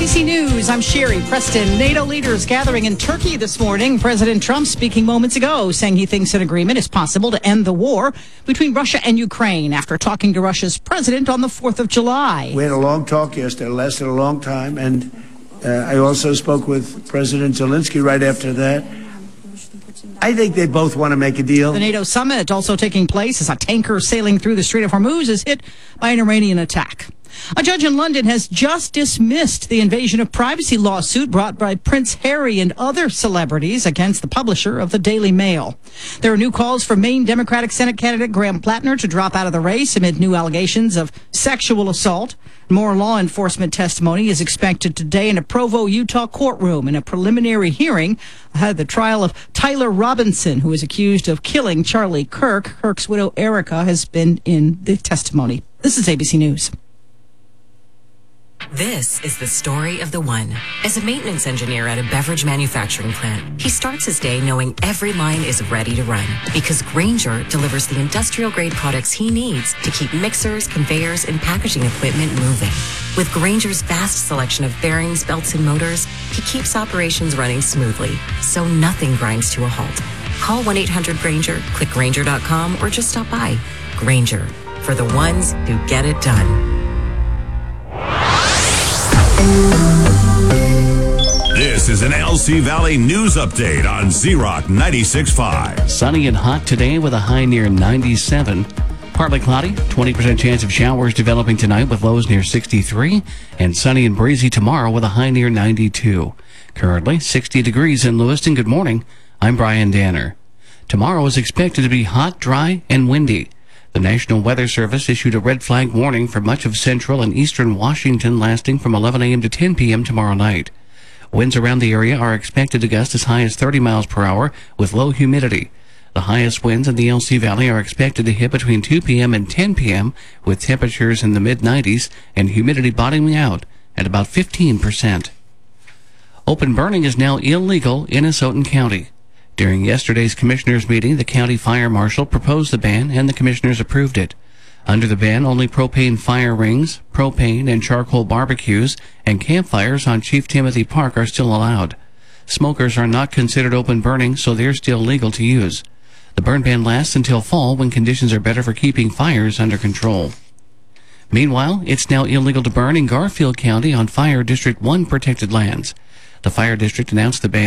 ABC News, I'm Sherry Preston. NATO leaders gathering in Turkey this morning. President Trump speaking moments ago, saying he thinks an agreement is possible to end the war between Russia and Ukraine after talking to Russia's president on the 4th of July. We had a long talk yesterday. It lasted a long time. And I also spoke with President Zelensky right after that. I think they both want to make a deal. The NATO summit also taking place as a tanker sailing through the Strait of Hormuz is hit by an Iranian attack. A judge in London has just dismissed the invasion of privacy lawsuit brought by Prince Harry and other celebrities against the publisher of the Daily Mail. There are new calls for Maine Democratic Senate candidate Graham Plattner to drop out of the race amid new allegations of sexual assault. More law enforcement testimony is expected today in a Provo, Utah courtroom in a preliminary hearing ahead of the trial of Tyler Robinson, who is accused of killing Charlie Kirk. Kirk's widow, Erica, has been in the testimony. This is ABC News. This is the story of the one. As a maintenance engineer at a beverage manufacturing plant, he starts his day knowing every line is ready to run because Grainger delivers the industrial-grade products he needs to keep mixers, conveyors, and packaging equipment moving. With Grainger's vast selection of bearings, belts, and motors, he keeps operations running smoothly, so nothing grinds to a halt. Call 1-800-GRAINGER, click Grainger.com, or just stop by. Grainger, for the ones who get it done. This is an LC Valley News Update on Z-Rock 96.5. Sunny and hot today with a high near 97. Partly cloudy, 20% chance of showers developing tonight with lows near 63. And sunny and breezy tomorrow with a high near 92. Currently 60 degrees in Lewiston. Good morning. I'm Brian Danner. Tomorrow is expected to be hot, dry, and windy. The National Weather Service issued a red flag warning for much of central and eastern Washington lasting from 11 a.m. to 10 p.m. tomorrow night. Winds around the area are expected to gust as high as 30 miles per hour with low humidity. The highest winds in the LC Valley are expected to hit between 2 p.m. and 10 p.m. with temperatures in the mid-90s and humidity bottoming out at about 15%. Open burning is now illegal in Asotin County. During yesterday's commissioners' meeting, the county fire marshal proposed the ban and the commissioners approved it. Under the ban, only propane fire rings, propane and charcoal barbecues, and campfires on Chief Timothy Park are still allowed. Smokers are not considered open burning, so they're still legal to use. The burn ban lasts until fall when conditions are better for keeping fires under control. Meanwhile, it's now illegal to burn in Garfield County on Fire District 1 protected lands. The fire district announced the ban